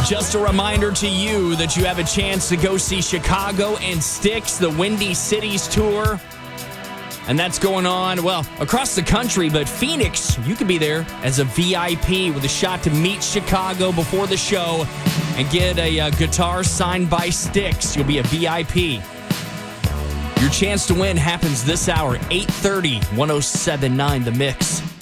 Just a reminder to you that you have a chance to go see Chicago and Styx, the Windy Cities Tour. And that's going on, well, across the country, but Phoenix, you could be there as a VIP with a shot to meet Chicago before the show and get a guitar signed by Styx. You'll be a VIP. Your chance to win happens this hour, 8:30, 107.9 The Mix.